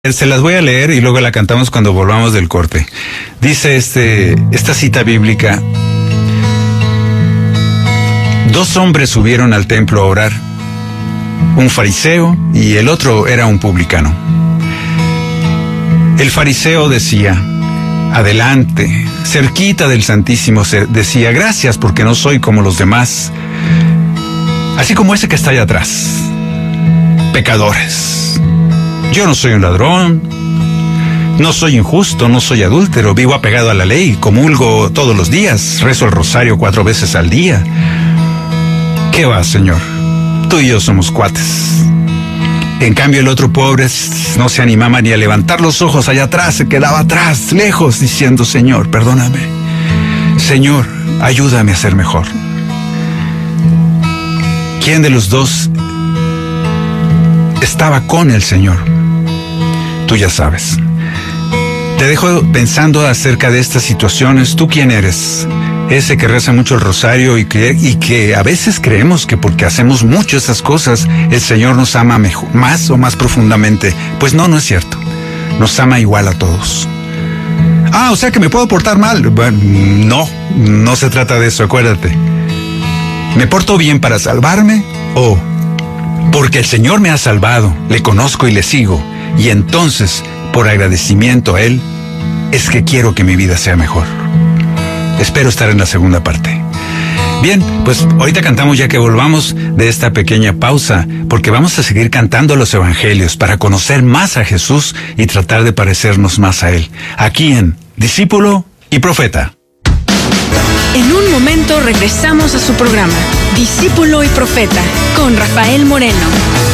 Se las voy a leer y luego la cantamos cuando volvamos del corte. Dice esta cita bíblica: dos hombres subieron al templo a orar, un fariseo y el otro era un publicano. El fariseo decía: adelante, cerquita del Santísimo, decía: gracias porque no soy como los demás, así como ese que está allá atrás, pecadores. Yo no soy un ladrón, no soy injusto, no soy adúltero, vivo apegado a la ley, comulgo todos los días, rezo el rosario 4 veces al día. ¿Qué va, Señor? Tú y yo somos cuates. En cambio, el otro pobre no se animaba ni a levantar los ojos allá atrás, se quedaba atrás, lejos, diciendo: Señor, perdóname. Señor, ayúdame a ser mejor. ¿Quién de los dos estaba con el Señor? Tú ya sabes. Te dejo pensando acerca de estas situaciones. ¿Tú quién eres? Ese que reza mucho el rosario y que a veces creemos que porque hacemos mucho esas cosas, el Señor nos ama más o más profundamente. Pues no es cierto. Nos ama igual a todos. O sea que me puedo portar mal. Bueno, no se trata de eso, acuérdate. ¿Me porto bien para salvarme o porque el Señor me ha salvado, le conozco y le sigo, y entonces, por agradecimiento a Él, es que quiero que mi vida sea mejor? Espero estar en la segunda parte. Bien, pues ahorita cantamos ya que volvamos de esta pequeña pausa, porque vamos a seguir cantando los evangelios para conocer más a Jesús y tratar de parecernos más a Él, aquí en Discípulo y Profeta. En un momento regresamos a su programa, Discípulo y Profeta, con Rafael Moreno.